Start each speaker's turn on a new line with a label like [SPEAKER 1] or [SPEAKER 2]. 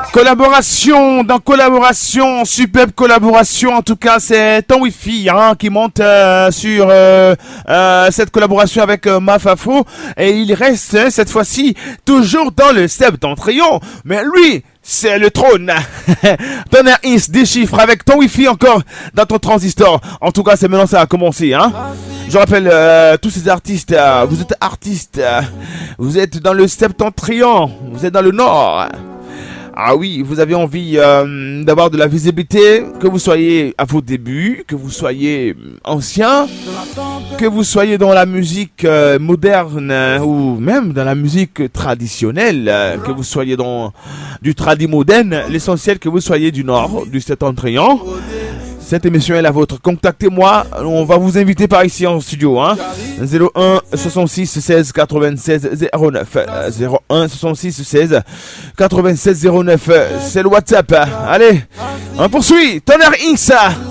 [SPEAKER 1] Collaboration, dans collaboration, superbe collaboration. En tout cas, c'est ton Wi-Fi qui monte sur cette collaboration avec Mafafo. Et il reste cette fois-ci toujours dans le septentrion. Mais lui, c'est le trône. Tonnerre X déchiffre avec ton Wi-Fi encore dans ton transistor. En tout cas, c'est maintenant ça a commencé. Je rappelle tous ces artistes. Vous êtes artistes. Vous êtes dans le septentrion. Vous êtes dans le nord. Ah oui, vous avez envie d'avoir de la visibilité, que vous soyez à vos débuts, que vous soyez ancien, que vous soyez dans la musique moderne ou même dans la musique traditionnelle, que vous soyez dans du tradi moderne, l'essentiel que vous soyez du nord, du septentrion. Cette émission est la vôtre. Contactez-moi, on va vous inviter par ici en studio. 01 66 16 96 09. 01 66 16 96 09. C'est le WhatsApp. Allez, on poursuit. Tonnerre X.